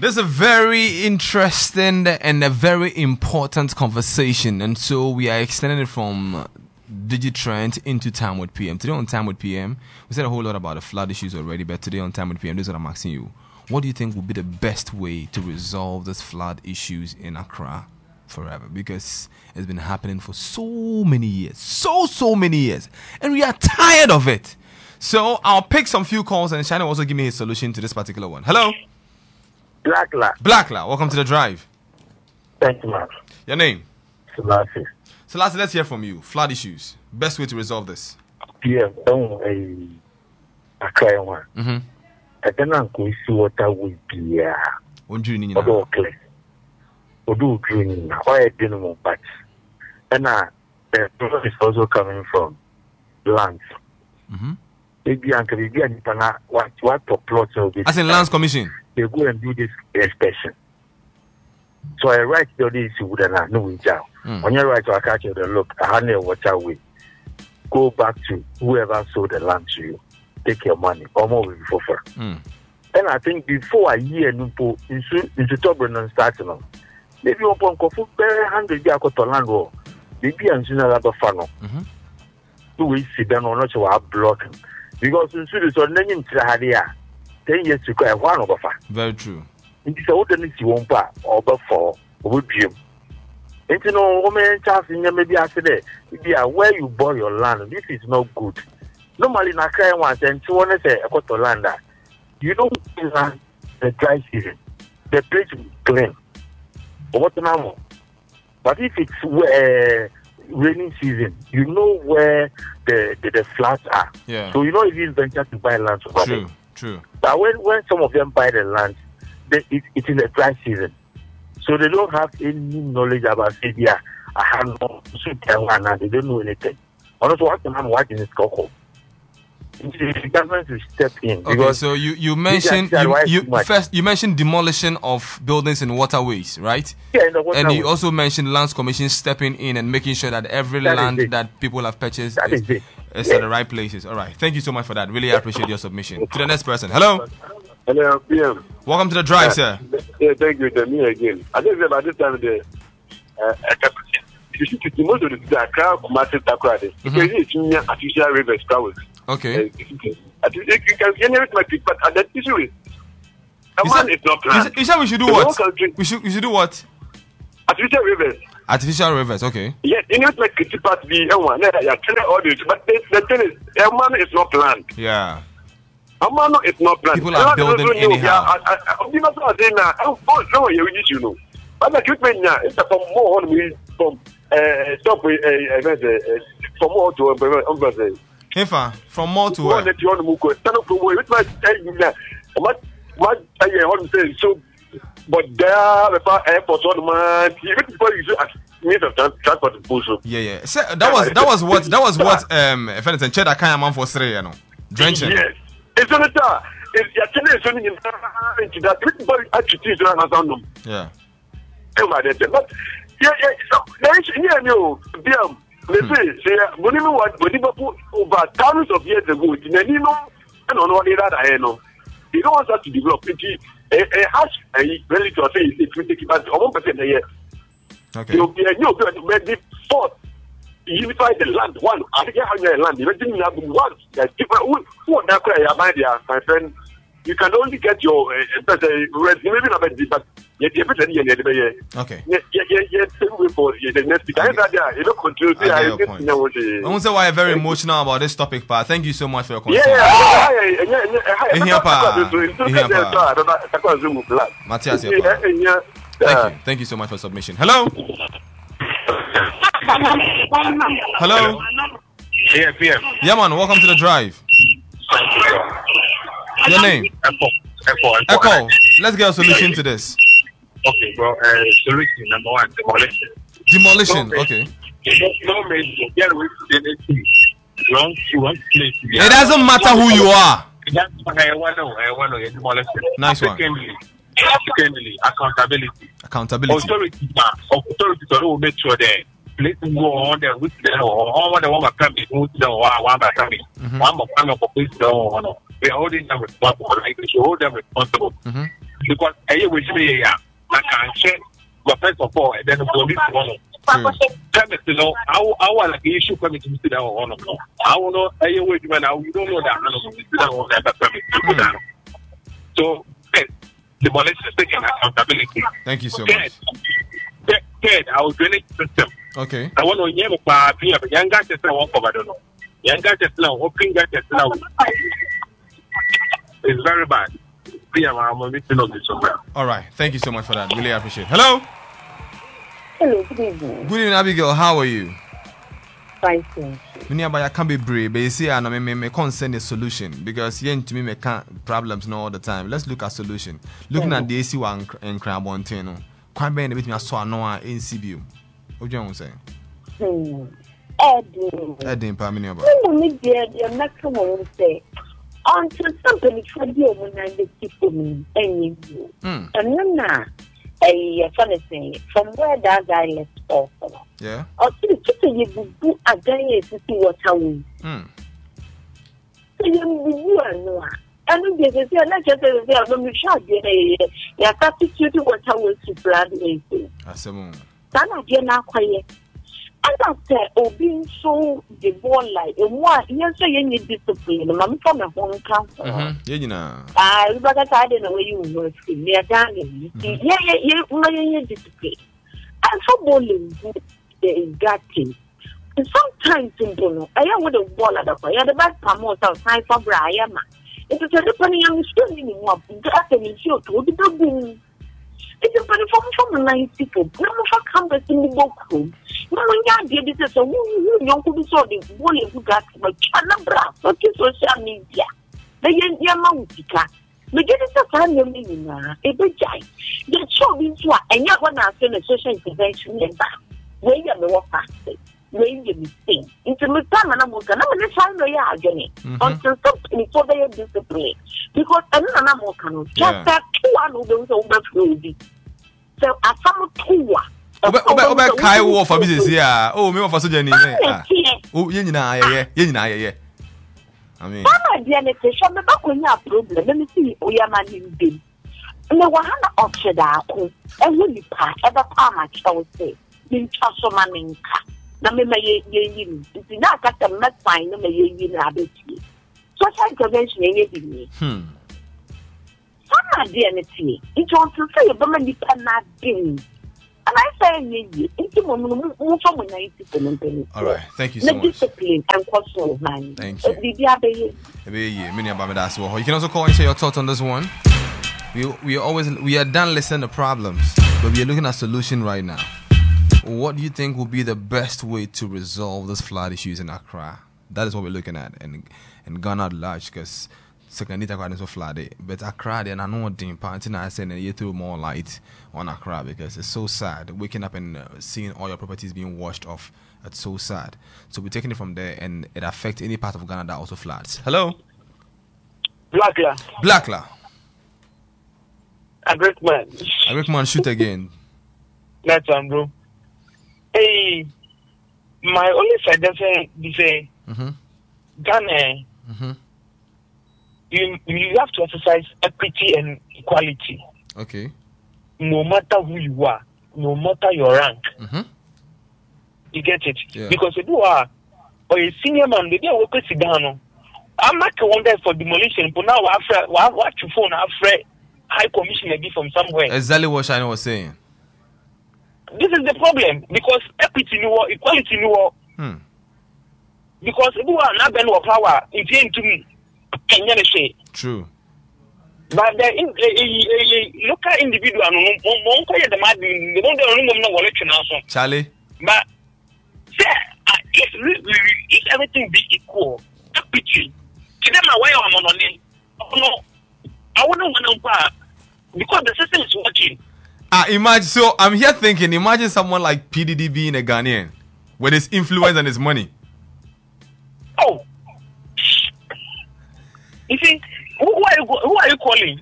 This is a very interesting and a very important conversation, and so we are extending it from DigiTrend into Time with PM. Today on Time with PM, we said a whole lot about the flood issues already, but today on Time with PM, this is what I'm asking you. What do you think would be the best way to resolve this flood issues in Accra forever? Because it's been happening for so many years, so many years, and we are tired of it. So I'll pick some few calls, and Shana will also give me his solution to this particular one. Hello? Blackla, welcome to the drive. Thank you, man. Your name? Selassie. Selassie, let's hear from you. Flood issues. Best way to resolve this? Yeah, Accra one. I don't go see what I will be. Although clear. Although green, why I didn't want patch. And the problem is also coming from land. Maybe Uncle Bibi and Pana, what to plot of it. As in Lands Commission? They go and do this inspection. So I write the issue with an no in jail. When you write to a catch of the look, I hand watch away. Go back to whoever sold the land to you. Take your money, or more will be for free. And I think before a year, into Tobin and starting on, maybe upon Kofu, 100 years to land war, maybe I'm soon another funnel. 2 weeks, then or not to have block. Because in Sweden, so name 10 years to go, one over five. Very true. It is all the needs you won't buy, over four, would you? And you know, woman, chance in maybe after that, where you buy your land, this is not good. Normally, in Accra once and 200 a quarter land, you don't have the dry season. The place is clean. What now? But if it's raining season, you know where the flats are. Yeah. So you know if you venture to buy land over there. True. But when some of them buy the land, it's in the dry season. So they don't have any knowledge about Syria. I have no and they don't know anything. Also, what the man watching is Coco. The government will step in. Okay, so you mentioned you mentioned demolition of buildings in waterways, right? Yeah, in the waterways. And you also mentioned Lands Commission stepping in and making sure that every land that people have purchased is at the right places. All right, thank you so much for that. Really appreciate your submission. To the next person. Hello. Hello, PM. Welcome to the drive, sir. Yeah, thank you. Me again. I think about this time you should see most of the crowd massive takrade. Because it's in artificial rivers crowds. Okay. You can generate my people, but that issue is it's not planned. You said we should do what? We should do what? Artificial rivers. Artificial rivers, okay. Yes, you need to make it part be one. You're telling all this, but the thing is, Emano is not planned. Yeah. Emano is not planned. People are building anyhow. You know. But the treatment now is from more from stop from more to Infa, from more to where? What I want to say so, but there the airport on man, even before you means of transport bullshit. Yeah. So that was what if anything Cheddar kind of man for 3, drenching. Yes. It's on the top. It's actually into that everybody actually is around them. Yeah. But they say, when you what Liverpool over thousands of years ago, in any no, and on what I know, they don't want us to develop it. A harsh really to say it's critical, but 1% a year. Okay. You'll be a new good fourth. Unify the land, one, I think how you land, everything you have one. That people who are not my friend. You can only get your maybe not but yet okay. The next you don't control. I won't say why I'm very emotional about this topic, but thank you so much for your concern. Matthias, thank you so much for submission. Hello. Hello. Yeah, PM. Yeah, man. Welcome to the drive. Your name? Echo. Let's get a solution to this. Okay, well, solution number one, demolition. Demolition, okay. It doesn't matter who you are. Nice one. Secondly, accountability. Accountability. Authority will make sure that places go on there with them or the one coming, one by coming. One more coming for police. We are holding them responsible. Like we should hold them responsible. because I was saying, I can't check. But first of all, then the police one. Permit, you know, I want like issue permit to sit down on. I will know. I wait, man. We don't know that. I don't sit down on that permit. So, demolition is taking accountability. Thank you so much. Third, our drainage system. Okay. I want to hear about young guys that I walk over. I don't know. Young guys that now, open guys that now. It's very bad. All right. Thank you so much for that. Really appreciate it. Hello. Hello, good evening. Good evening, Abigail. How are you? Fine, thank you. I can't be brave, but you see, I may concern a solution because you to me can't problems all the time. Let's look at solution. Looking at the AC1 and Crabontino. Quite bad with me, I saw no in CBU. What do you want to say? Eddie, Pamini about. You're not coming to say. Until somebody tried you when I did for me, and you. And then now, a funny thing, from where that guy left off. Yeah. Or to the kitchen, you do a guy to see what I will. So you are no. And then there's a not just a when we shall get a substitute what I will to blood anything. I said, Then I get now quiet. And I said, being so devoid like a one, yes, you need discipline. I'm from a home council. I don't know where you work. They are done. Yeah, discipline. And for bowling, is gutting. And sometimes, I am with a ball at the fire, the back promote outside for Brian. It is a depending on the student in what got any show to the building. It's a very from 9 people. No more campus in the book room. No one did this as a young who saw the bully who got my Chanabra, what is social media. The young Moutica. The get it a family millionaire, a big giant. The show is what, and you're going to have a social intervention in that. Where you are more fasting. Where you mistake. It's a time and I'm going to find the agony until something for their discipline. Because another more can just that 2 of those overflowing. So I found 2. Obe Kai War for business here. Oh, me for Sujani. Oh, yeah. I mean, I'm a back when you have problem. Let me see. We are managing them. No one option that and when you pass, ever palm at Chelsea, being Chasomaninka. It's not that the must find them a year rabbit. Social intervention in me. Some idea, it wants to say a woman you cannot do. And I say, all right, thank you so much. Discipline and control, man. Thank you. You can also call and share your thoughts on this one. We are done listening to problems, but we are looking at solution right now. What do you think will be the best way to resolve these flood issues in Accra? That is what we're looking at, and Ghana at large, because Secondita quite so flooded. But Accra, then I know what the impact I said, and you threw more light on Accra because it's so sad. Waking up and seeing all your properties being washed off, it's so sad. So we're taking it from there, and it affects any part of Ghana that also floods. Hello? Blackla. A great man, shoot again. That's bro. Hey, my only suggestion is Ghana. You have to exercise equity and equality. Okay. No matter who you are, no matter your rank. You get it? Yeah. Because if you are a senior man, they don't work with down. I'm not wonder for demolition, but now after what you phone after high commission from somewhere. Exactly what Shine was saying. This is the problem because equity new equality new. Because if you are not going power, it's into me. True. But the local individual, they don't know what election also. Charlie. But if everything be equal, equity, to them away on it. No, I wouldn't want to because the system is working. Imagine. So I'm here thinking. Imagine someone like PDD being a Ghanaian with his influence and his money. Oh, you see, who are you calling?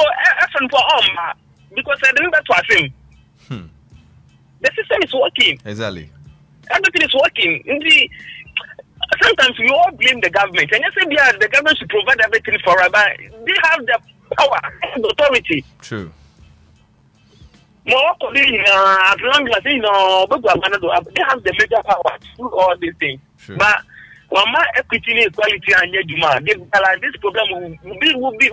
Because I remember to him. The system is working. Exactly. Everything is working. Sometimes we all blame the government, and you say the government should provide everything for us, but they have the power and authority. True. More as long as they have the major power to do all these things. Sure. But one more equity equality and demand, this problem will be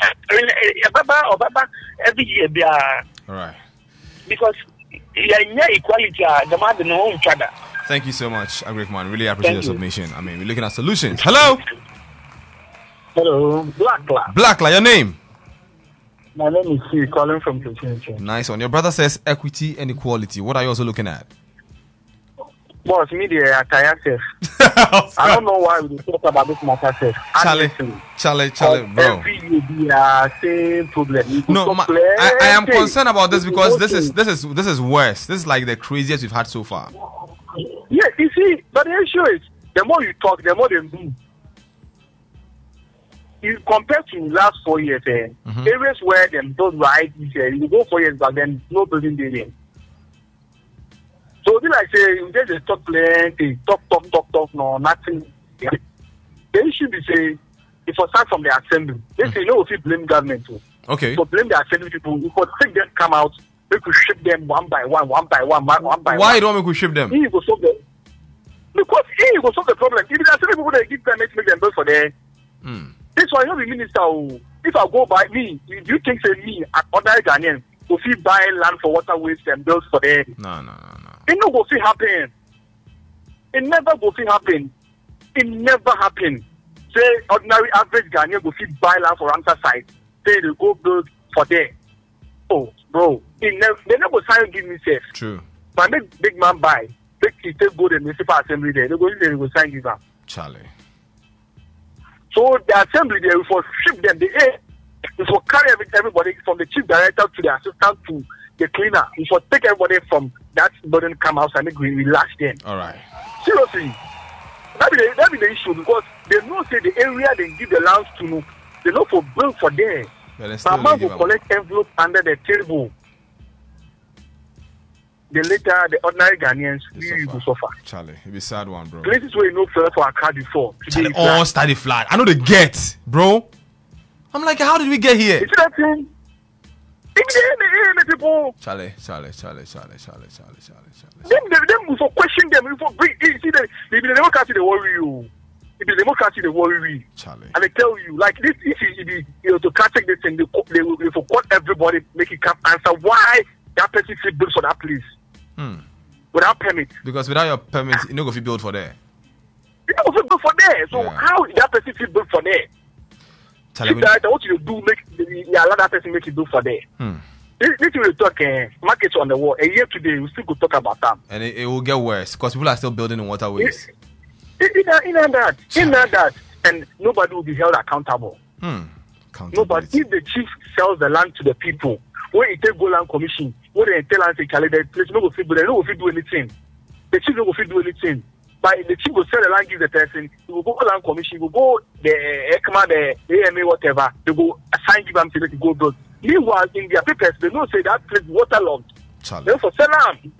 Baba every year. All right. Because equality, demand no each other. Thank you so much, Agrikman. Really appreciate your submission. I mean, we're looking at solutions. Hello. Hello, Blackla, your name? My name is Steve, calling from Kinchinchi. Nice one. Your brother says equity and equality. What are you also looking at? Boss, me the attire safe. I don't know why we talk about this matter safe. Charlie, bro. Every year the same problem. No, I am concerned about this because this is worse. This is like the craziest we've had so far. Yeah, you see, but the issue is the more you talk, the more they move. You compare to last 4 years, areas where them don't right, you go 4 years back, then no building building. So be like say you just talk plenty, talk, no, nothing. The issue be say it was start from the assembly. They say no, if you blame government too. Okay. So blame the assembly people. You could take them come out, we could ship them one by one. Why don't we could ship them? He will solve the because he will solve the problem. If the assembly people they give permit, make them build for there. This why you be minister. If I go by me, do you think say me, other Ghanaian, will he buy land for waterways and build for them? No. It no go fit happen. It never go fit happen. It never happen. Say ordinary average Ghanaian go fit buy land for Ramsar site. Say they go build for there. Oh, bro, they never sign give me safe. True. But make big man buy. Make he take go to the municipal assembly there. They go sign give them. Charlie. So the assembly there will for ship them. It will carry everybody from the chief director to the assistant to the cleaner. It will take everybody from that building come out and make we relax them. All right. Seriously, that be the issue because they know say the area they give the lands to, they know for build for there. But man will collect envelope under the table. The later the ordinary Ghanaians will suffer. Charlie, it'll be a sad one, bro. Places where you know fell for a car before. Charlie, all study flat. I know the get, bro. I'm like, how did we get here? You see that thing? People. Charlie. Them for question them. You for bring. You see the democracy they worry you. If the democracy they worry, Charlie. And they tell you like this. If you to catch this thing, they will for court everybody make it come answer why that person should build for that place. Without permit. Because without your permit, you don't go to build for there. You don't go to build for there. So how did that person should build for there? If that what you do, allow that person make it do for there. This will talk markets on the wall. A year today, we still could talk about them. And it will get worse because people are still building in waterways. In that, and nobody will be held accountable. Nobody. If the chief sells the land to the people, when it take go land commission, when they tell us the place no go fit do anything. The chief no go fit do anything. But the chief will sell the land, give the person, he will go land commission, he will go the ECMA, the AMA, whatever, they go assign give them to go build. Meanwhile, in their papers, they don't say that place waterlogged. Therefore, sell them.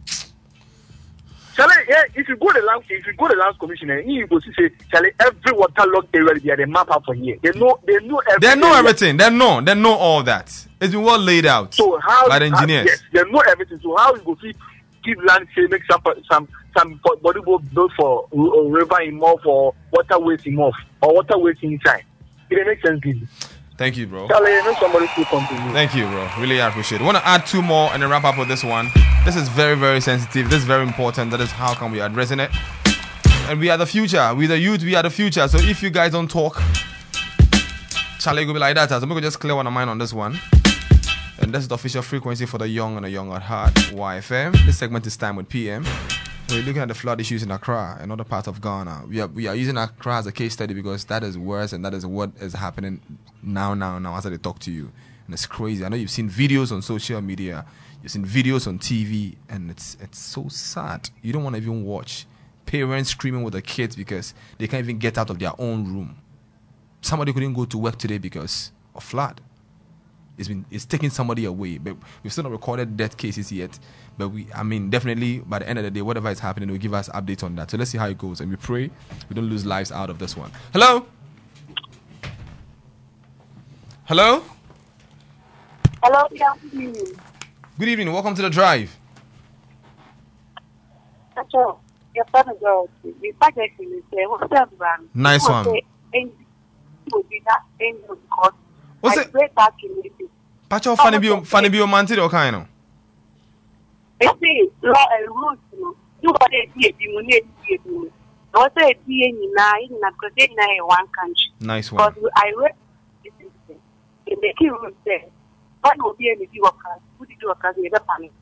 Yeah, if you go the land commission, you go see say, every waterlogged area they are the map out for here. They know everything. They know everything. They know all that. It's been well laid out. So how by the engineers? Yes, they know everything. So how you go see give land say make some body go build for river in more for waterways in more or waterways inside? It makes sense, give. Thank you, bro. Somebody to continue. Thank you, bro. Really appreciate it. I want to add two more and then wrap up with this one. This is very, very sensitive. This is very important. That is how come we are addressing it. And we are the future. We the youth, we are the future. So if you guys don't talk, Charlie will be like that. So I'm going to just clear one of mine on this one. And this is the official frequency for the young and the young at heart, YFM. This segment is Time with PM. We're looking at the flood issues in Accra and other parts of Ghana. We are using Accra as a case study because that is worse and that is what is happening now as I talk to you. And it's crazy. I know you've seen videos on social media, you've seen videos on TV, and it's so sad. You don't want to even watch parents screaming with their kids because they can't even get out of their own room. Somebody couldn't go to work today because of flood. It's taking somebody away, but we've still not recorded death cases yet. But definitely by the end of the day, whatever is happening, they'll give us updates on that. So let's see how it goes, and we pray we don't lose lives out of this one. Hello. Hello. Good evening. Welcome to the drive. Nice one. What's it? Pacho funny bio manti or kind of. Law and rules. You got a DA, not a DA in one country. Nice one. Because I read in the key room there. What will be any workers? Who did workers with the panic?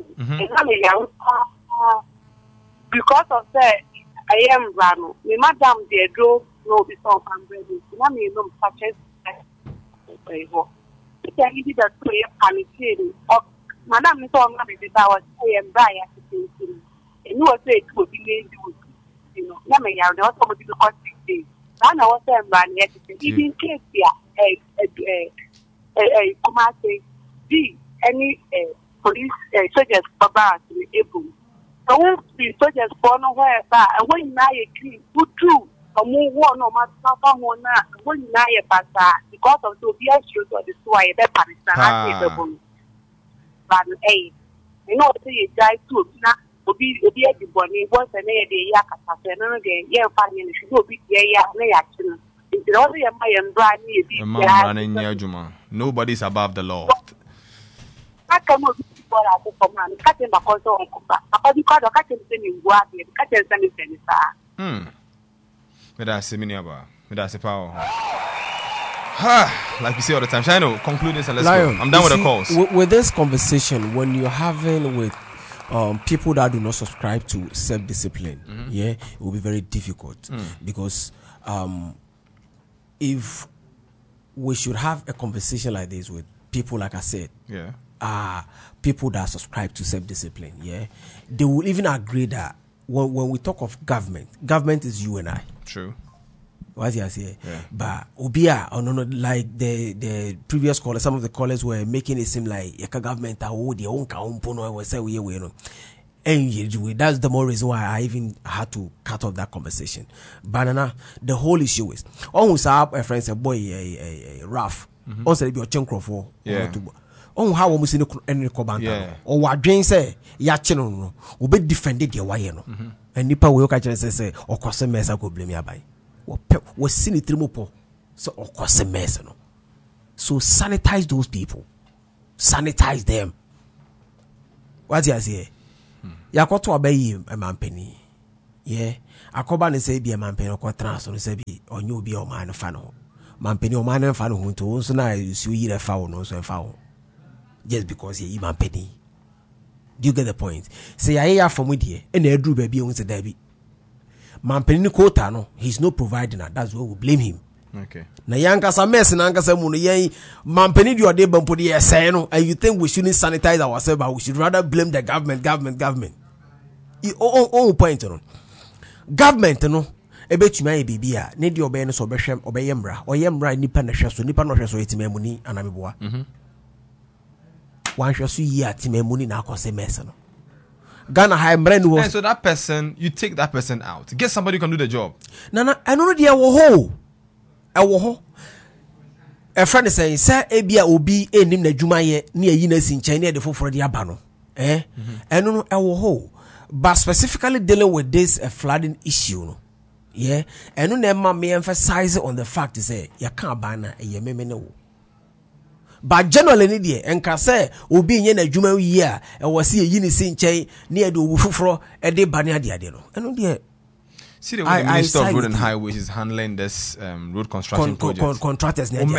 Because of that, I am Rano. Me madam they drove no be some umbrella. Na me no purchase. It's a little bit of panic. Madam, Miss Omar, I was saying, buy a situation. And you were saying, to be you know, Yammy, I was somebody to cost 6 days. I was saying, man, yet, even in case a commander, any police soldiers for bar to be able. So, won't be soldiers for nowhere, but when I agree, good true, a more one or matter one, when I pass because of the BS or the sway, that Pakistan. But hey, you know, say die too. Now, be everybody once a day, Yakata, yeah, finding should go be action. It's all the Juma. Nobody's above the law. I cannot be people at the command, cutting my console, but you can't catch him in Guardian, catch him anything. That's a miniaba. That's a power. Like we say all the time, Shino, conclude this and let's go. I'm done with the calls. With this conversation, when you're having with people that do not subscribe to self-discipline, yeah, it will be very difficult because if we should have a conversation like this with people, like I said, people that subscribe to self-discipline, yeah, they will even agree that when we talk of government is you and I. True. What you say? Yeah. But Obia, like the previous callers, some of the callers were making it seem like Yaka government are the own kaumpono was say we know. And that's the more reason why I even had to cut off that conversation. Banana, the whole issue is almost a friend said boy rough. Also be a chunk for on how almost in any cobanta or what Jane say Yachino will be defended your way. And Nipa will catch and say or cross a mess I could blame you by. Was seen it so of course a mess. So sanitize those people, sanitize them. What you say? Ya got to obey a man penny. Yeah, a coban say be a man penny or quatrans or say be or you be a man of fano. Man penny or man and fano who to so now you see a foul no so foul. Just because you man penny. Do you get the point? Say I hear from with you and they drew baby on the Debbie. Man penny quota no, he's no providing that. That's why we blame him. Okay. Na yanka sa mess na yanka sa mu no yen man penny do dey bampo dey say no, and you think we shouldn't sanitize ourselves, but we should rather blame the government. On point no. Government no e betumi aye bibia ne dey obey no so obehwem obeyemra oyemra nipa na hwe so etimamuni anameboa. Wan hwe so yi atimamuni na akose mess no. Ghana high brand was. And so that person, you take that person out. Get somebody who can do the job. Nana, I know there were ho. A friend is saying, Sir, Abia Obi, nim na Juma ye, near Yinas in China, the for the Abano. I don't know, but specifically dealing with this flooding issue. Yeah, and no name may emphasize on the fact to say, you can't ban a yemeno. But generally, and can say, Obi in a Juma year, and was see a Yinis in Chay near the Wufro, a day Banya Diadino. And dear. See the way the Minister of Road and Highways is handling this road construction project. Contractors, you be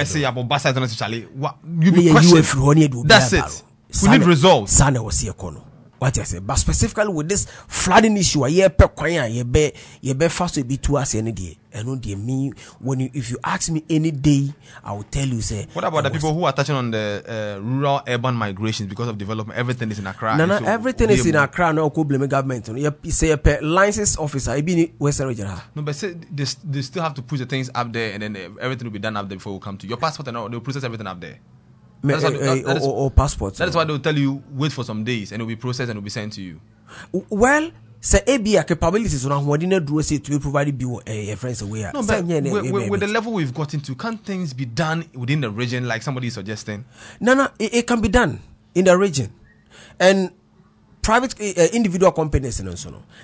questioned. That's it. We need results. Sana was here, Kono. What I say, but specifically with this flooding issue, ye be fast to be to us any day. And no dear me, if you ask me any day, I will tell you. Say, what about the people who are touching on the rural urban migrations because of development? Everything is in Accra. No, everything is in Accra. No, could blame government. You say a license officer. I been Western Region. No, but say they still have to push the things up there, and then everything will be done up there before we come to your passport, and they'll process everything up there. Or passports. That is why they'll tell you wait for some days and it will be processed and it will be sent to you. Well, say ABA capabilities on what didn't do say to be provided a friends away. No, but with the level we've gotten to, can't things be done within the region like somebody is suggesting? No, it can be done in the region. And private individual companies and so on.